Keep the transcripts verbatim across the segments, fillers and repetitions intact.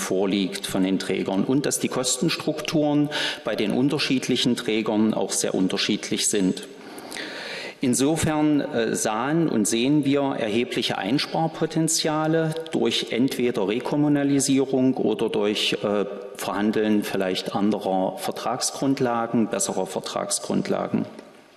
vorliegt von den Trägern und dass die Kostenstrukturen bei den unterschiedlichen Trägern auch sehr unterschiedlich sind. Insofern äh, sahen und sehen wir erhebliche Einsparpotenziale durch entweder Rekommunalisierung oder durch äh, Verhandeln vielleicht anderer Vertragsgrundlagen, besserer Vertragsgrundlagen.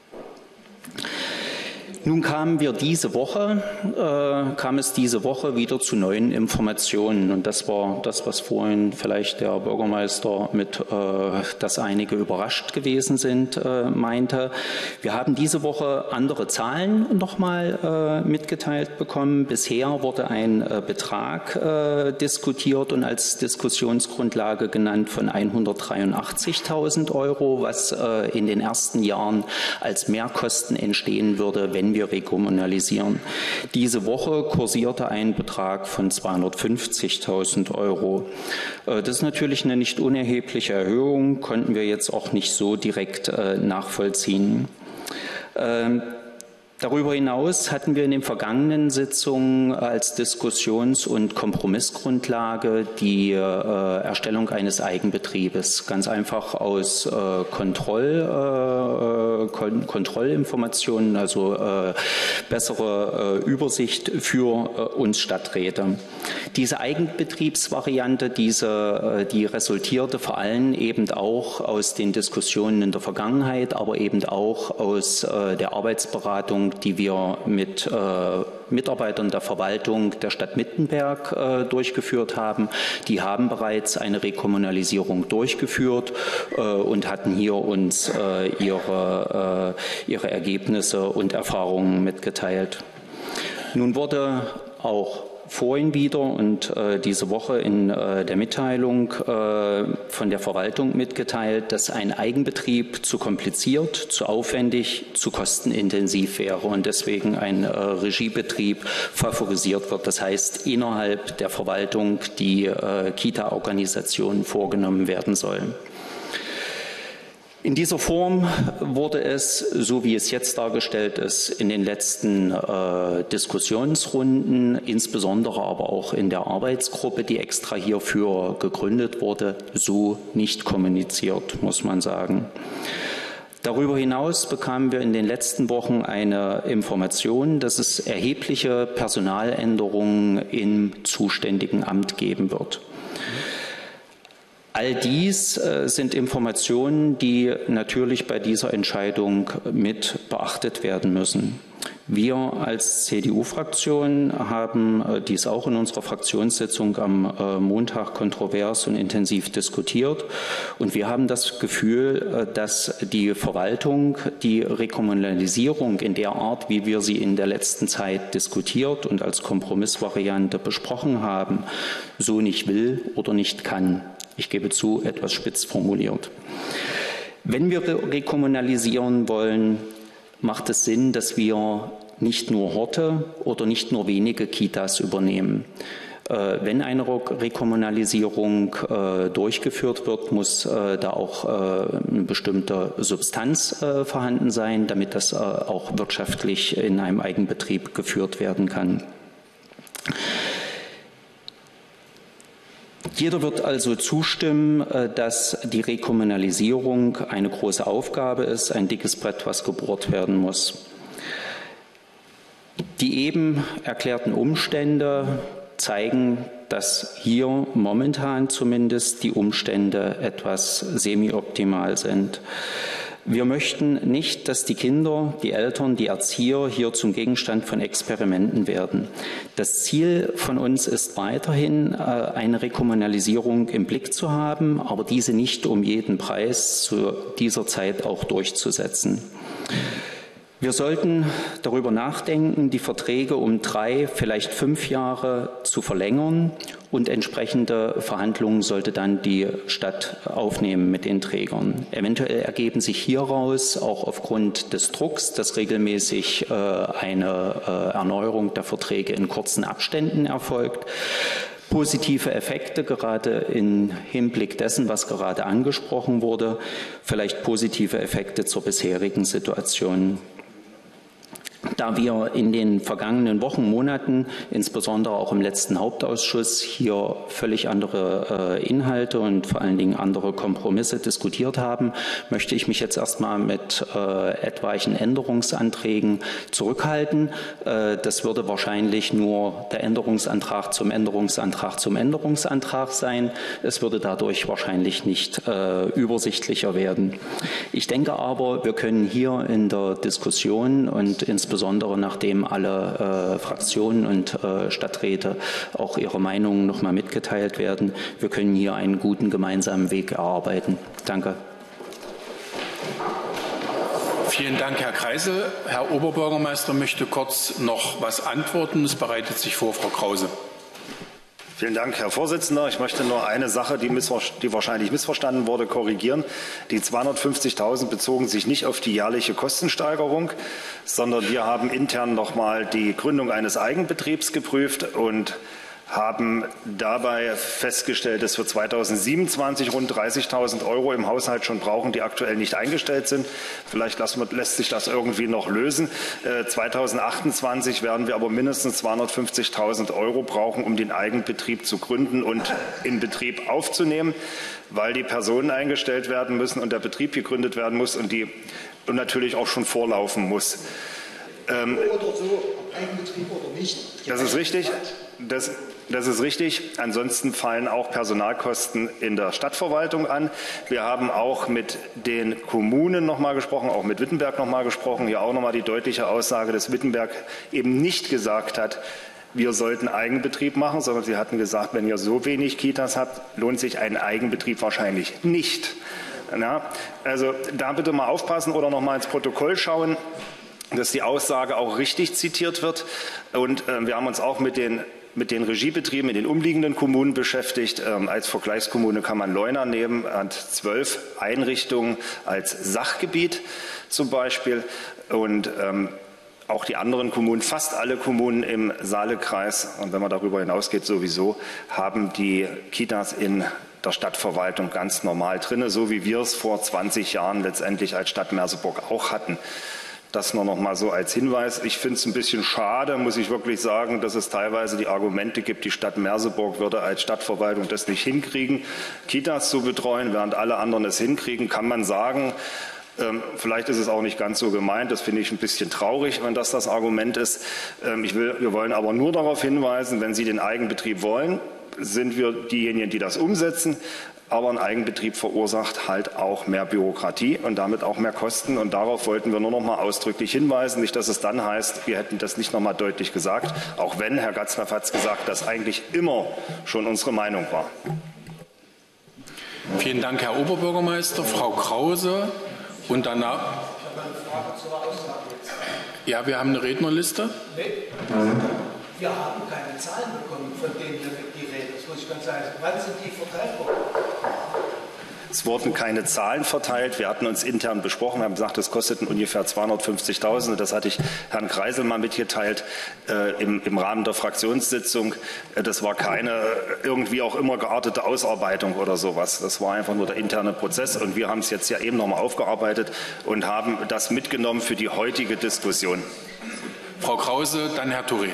Nun kamen wir diese Woche, äh, kam es diese Woche wieder zu neuen Informationen. Und das war das, was vorhin vielleicht der Bürgermeister mit, äh, dass einige überrascht gewesen sind, äh, meinte. Wir haben diese Woche andere Zahlen nochmal äh, mitgeteilt bekommen. Bisher wurde ein äh, Betrag äh, diskutiert und als Diskussionsgrundlage genannt von hundertdreiundachtzigtausend Euro, was äh, in den ersten Jahren als Mehrkosten entstehen würde, wenn wir wir rekommunalisieren. Diese Woche kursierte ein Betrag von zweihundertfünfzigtausend Euro. Das ist natürlich eine nicht unerhebliche Erhöhung, konnten wir jetzt auch nicht so direkt nachvollziehen. Darüber hinaus hatten wir in den vergangenen Sitzungen als Diskussions- und Kompromissgrundlage die äh, Erstellung eines Eigenbetriebes, ganz einfach aus äh, Kontroll, äh, Kon Kontrollinformationen, also äh, bessere äh, Übersicht für äh, uns Stadträte. Diese Eigenbetriebsvariante, diese, äh, die resultierte vor allem eben auch aus den Diskussionen in der Vergangenheit, aber eben auch aus äh, der Arbeitsberatung, die wir mit äh, Mitarbeitern der Verwaltung der Stadt Mittenberg äh, durchgeführt haben. Die haben bereits eine Rekommunalisierung durchgeführt äh, und hatten hier uns äh, ihre, äh, ihre Ergebnisse und Erfahrungen mitgeteilt. Nun wurde auch vorhin wieder und äh, diese Woche in äh, der Mitteilung äh, von der Verwaltung mitgeteilt, dass ein Eigenbetrieb zu kompliziert, zu aufwendig, zu kostenintensiv wäre und deswegen ein äh, Regiebetrieb favorisiert wird. Das heißt, innerhalb der Verwaltung die äh, Kita-Organisation vorgenommen werden soll. In dieser Form wurde es, so wie es jetzt dargestellt ist, in den letzten äh, Diskussionsrunden, insbesondere aber auch in der Arbeitsgruppe, die extra hierfür gegründet wurde, so nicht kommuniziert, muss man sagen. Darüber hinaus bekamen wir in den letzten Wochen eine Information, dass es erhebliche Personaländerungen im zuständigen Amt geben wird. All dies äh, sind Informationen, die natürlich bei dieser Entscheidung mit beachtet werden müssen. Wir als C D U-Fraktion haben äh, dies auch in unserer Fraktionssitzung am äh, Montag kontrovers und intensiv diskutiert. Und wir haben das Gefühl, äh, dass die Verwaltung die Rekommunalisierung in der Art, wie wir sie in der letzten Zeit diskutiert und als Kompromissvariante besprochen haben, so nicht will oder nicht kann. Ich gebe zu, etwas spitz formuliert. Wenn wir rekommunalisieren wollen, macht es Sinn, dass wir nicht nur Horte oder nicht nur wenige Kitas übernehmen. Äh, wenn eine Rekommunalisierung äh, durchgeführt wird, muss äh, da auch äh, eine bestimmte Substanz äh, vorhanden sein, damit das äh, auch wirtschaftlich in einem Eigenbetrieb geführt werden kann. Jeder wird also zustimmen, dass die Rekommunalisierung eine große Aufgabe ist, ein dickes Brett, was gebohrt werden muss. Die eben erklärten Umstände zeigen, dass hier momentan zumindest die Umstände etwas semi-optimal sind. Wir möchten nicht, dass die Kinder, die Eltern, die Erzieher hier zum Gegenstand von Experimenten werden. Das Ziel von uns ist weiterhin, eine Rekommunalisierung im Blick zu haben, aber diese nicht um jeden Preis zu dieser Zeit auch durchzusetzen. Wir sollten darüber nachdenken, die Verträge um drei, vielleicht fünf Jahre zu verlängern und entsprechende Verhandlungen sollte dann die Stadt aufnehmen mit den Trägern. Eventuell ergeben sich hieraus auch aufgrund des Drucks, dass regelmäßig äh, eine äh, Erneuerung der Verträge in kurzen Abständen erfolgt, positive Effekte, gerade im Hinblick dessen, was gerade angesprochen wurde, vielleicht positive Effekte zur bisherigen Situation. Da wir in den vergangenen Wochen, Monaten, insbesondere auch im letzten Hauptausschuss, hier völlig andere äh, Inhalte und vor allen Dingen andere Kompromisse diskutiert haben, möchte ich mich jetzt erstmal mit äh, etwaigen Änderungsanträgen zurückhalten. Äh, das würde wahrscheinlich nur der Änderungsantrag zum Änderungsantrag zum Änderungsantrag sein. Es würde dadurch wahrscheinlich nicht äh, übersichtlicher werden. Ich denke aber, wir können hier in der Diskussion und insbesondere Insbesondere nachdem alle äh, Fraktionen und äh, Stadträte auch ihre Meinungen noch mal mitgeteilt werden. Wir können hier einen guten gemeinsamen Weg erarbeiten. Danke. Vielen Dank, Herr Kreisel. Herr Oberbürgermeister möchte kurz noch was antworten. Es bereitet sich vor, Frau Krause. Vielen Dank, Herr Vorsitzender. Ich möchte nur eine Sache, die, die wahrscheinlich missverstanden wurde, korrigieren. Die zweihundertfünfzigtausend bezogen sich nicht auf die jährliche Kostensteigerung, sondern wir haben intern noch mal die Gründung eines Eigenbetriebs geprüft und haben dabei festgestellt, dass wir zweitausendsiebenundzwanzig rund dreißigtausend Euro im Haushalt schon brauchen, die aktuell nicht eingestellt sind. Vielleicht lässt sich das irgendwie noch lösen. Äh, zweitausendachtundzwanzig werden wir aber mindestens zweihundertfünfzigtausend Euro brauchen, um den Eigenbetrieb zu gründen und in Betrieb aufzunehmen, weil die Personen eingestellt werden müssen und der Betrieb gegründet werden muss und, die, und natürlich auch schon vorlaufen muss. Ähm, oder so, Eigenbetrieb oder nicht. Das ist richtig. Das, das ist richtig. Ansonsten fallen auch Personalkosten in der Stadtverwaltung an. Wir haben auch mit den Kommunen noch mal gesprochen, auch mit Wittenberg noch mal gesprochen. Hier auch noch mal die deutliche Aussage, dass Wittenberg eben nicht gesagt hat, wir sollten Eigenbetrieb machen, sondern sie hatten gesagt, wenn ihr so wenig Kitas habt, lohnt sich ein Eigenbetrieb wahrscheinlich nicht. Na, also da bitte mal aufpassen oder noch mal ins Protokoll schauen, dass die Aussage auch richtig zitiert wird. Und äh, wir haben uns auch mit den mit den Regiebetrieben in den umliegenden Kommunen beschäftigt. Ähm, als Vergleichskommune kann man Leuna nehmen, hat zwölf Einrichtungen als Sachgebiet zum Beispiel. Und ähm, auch die anderen Kommunen, fast alle Kommunen im Saalekreis, und wenn man darüber hinausgeht sowieso, haben die Kitas in der Stadtverwaltung ganz normal drin, so wie wir es vor zwanzig Jahren letztendlich als Stadt Merseburg auch hatten. Das nur noch mal so als Hinweis. Ich finde es ein bisschen schade, muss ich wirklich sagen, dass es teilweise die Argumente gibt, die Stadt Merseburg würde als Stadtverwaltung das nicht hinkriegen, Kitas zu betreuen, während alle anderen es hinkriegen, kann man sagen. Ähm, vielleicht ist es auch nicht ganz so gemeint. Das finde ich ein bisschen traurig, wenn das das Argument ist. Ähm, ich will, wir wollen aber nur darauf hinweisen, wenn Sie den Eigenbetrieb wollen, sind wir diejenigen, die das umsetzen. Aber ein Eigenbetrieb verursacht halt auch mehr Bürokratie und damit auch mehr Kosten. Und darauf wollten wir nur noch mal ausdrücklich hinweisen. Nicht, dass es dann heißt, wir hätten das nicht noch mal deutlich gesagt. Auch wenn, Herr Gatzlaff hat es gesagt, das eigentlich immer schon unsere Meinung war. Vielen Dank, Herr Oberbürgermeister. Frau Krause und danach. Ja, wir haben eine Rednerliste. Wir haben keine Zahlen bekommen, von denen die Rede ist, muss ich ganz sagen. Wann sind die verteilt worden? Es wurden keine Zahlen verteilt. Wir hatten uns intern besprochen, haben gesagt, das kosteten ungefähr zweihundertfünfzigtausend. Das hatte ich Herrn Kreisel mal mitgeteilt äh, im, im Rahmen der Fraktionssitzung. Äh, das war keine irgendwie auch immer geartete Ausarbeitung oder sowas. Das war einfach nur der interne Prozess. Und wir haben es jetzt ja eben noch mal aufgearbeitet und haben das mitgenommen für die heutige Diskussion. Frau Krause, dann Herr Touré.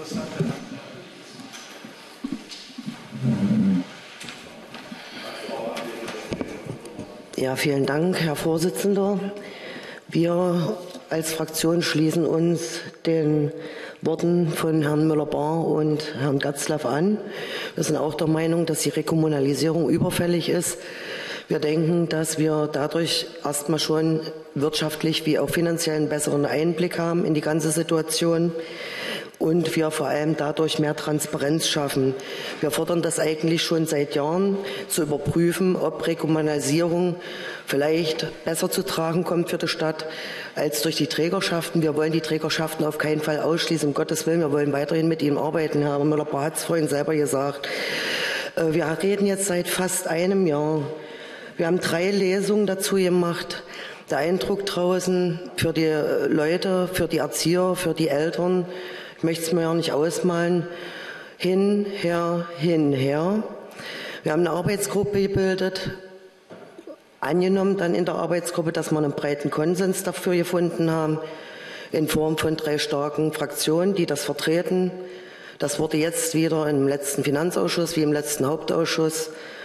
Ja, vielen Dank, Herr Vorsitzender. Wir als Fraktion schließen uns den Worten von Herrn Müller-Bahr und Herrn Gatzlaff an. Wir sind auch der Meinung, dass die Rekommunalisierung überfällig ist. Wir denken, dass wir dadurch erstmal schon wirtschaftlich wie auch finanziell einen besseren Einblick haben in die ganze Situation und wir vor allem dadurch mehr Transparenz schaffen. Wir fordern das eigentlich schon seit Jahren, zu überprüfen, ob Rekommunalisierung vielleicht besser zu tragen kommt für die Stadt als durch die Trägerschaften. Wir wollen die Trägerschaften auf keinen Fall ausschließen, um Gottes Willen. Wir wollen weiterhin mit ihnen arbeiten. Herr Müller-Bahr hat es vorhin selber gesagt. Wir reden jetzt seit fast einem Jahr. Wir haben drei Lesungen dazu gemacht. Der Eindruck draußen für die Leute, für die Erzieher, für die Eltern, ich möchte es mir ja nicht ausmalen, hin, her, hin, her. Wir haben eine Arbeitsgruppe gebildet, angenommen dann in der Arbeitsgruppe, dass wir einen breiten Konsens dafür gefunden haben. in Form von drei starken Fraktionen, die das vertreten. Das wurde jetzt wieder im letzten Finanzausschuss wie im letzten Hauptausschuss